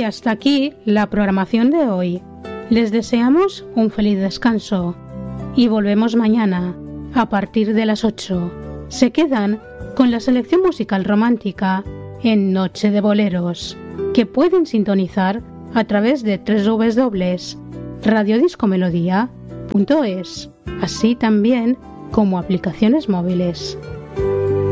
hasta aquí la programación de hoy. Les deseamos un feliz descanso y volvemos mañana a partir de las 8. Se quedan con la selección musical romántica en Noche de Boleros, que pueden sintonizar a través de www.radiodiscomelodía.es, así también como aplicaciones móviles.